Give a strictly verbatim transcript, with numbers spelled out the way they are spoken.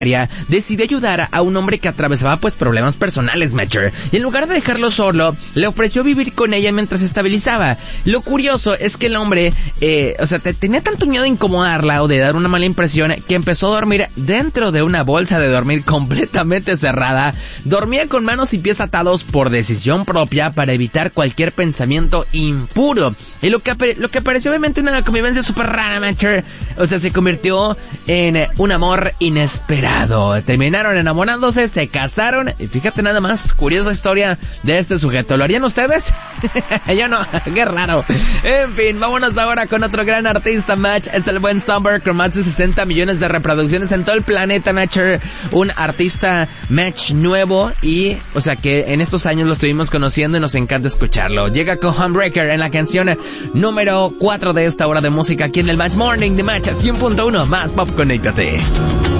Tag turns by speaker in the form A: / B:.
A: decidió ayudar a un hombre que atravesaba pues problemas personales, Matcher, y en lugar de dejarlo solo, le ofreció vivir con ella mientras se estabilizaba. Lo curioso es que el hombre, eh, o sea, te, tenía tanto miedo de incomodarla o de dar una mala impresión que empezó a dormir dentro de una bolsa de dormir completamente cerrada. Dormía con manos y pies atados por decisión propia para evitar cualquier pensamiento impuro. Y lo que, lo que pareció obviamente una convivencia súper rara, Matcher, o sea, se convirtió en un amor inesperado. Terminaron enamorándose, se casaron y fíjate nada más, curiosa historia de este sujeto. ¿Lo harían ustedes? Yo no, qué raro. En fin, vámonos ahora con otro gran artista, Match. Es el buen Summer con más de sesenta millones de reproducciones en todo el planeta, Matcher. Un artista Match nuevo y, o sea que en estos años lo estuvimos conociendo y nos encanta escucharlo. Llega con Homebreaker en la canción número cuatro de esta hora de música aquí en el Match Morning de Match cien punto uno. Más pop, conéctate.